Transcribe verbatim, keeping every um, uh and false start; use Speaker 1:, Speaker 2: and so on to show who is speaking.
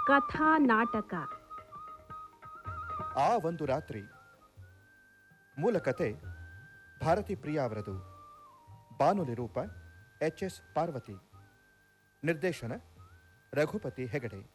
Speaker 1: ಕಥಾ ನಾಟಕ
Speaker 2: ಆ ಒಂದು ರಾತ್ರಿ. ಮೂಲ ಕತೆ ಭಾರತಿ ಪ್ರಿಯಾ ಅವರದು. ಬಾನುಲಿ ರೂಪ ಎಚ್ ಎಸ್ ಪಾರ್ವತಿ. ನಿರ್ದೇಶನ ರಘುಪತಿ ಹೆಗಡೆ.